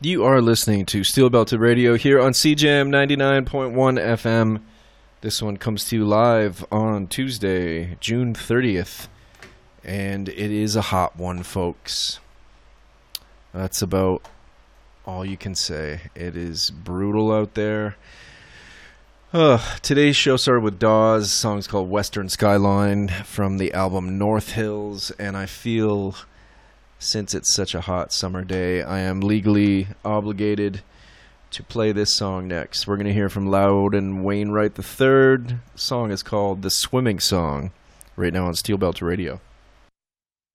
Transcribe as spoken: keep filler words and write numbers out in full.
You are listening to Steel Belted Radio here on C J M ninety-nine point one F M. This one comes to you live on Tuesday, June thirtieth, and it is a hot one, folks. That's about all you can say. It is brutal out there. Uh, today's show started with Dawes. The song's called Western Skyline from the album North Hills, and I feel, since it's such a hot summer day, I am legally obligated to play this song next. We're going to hear from Loudon Wainwright the third. The song is called The Swimming Song, right now on Steel Belt Radio.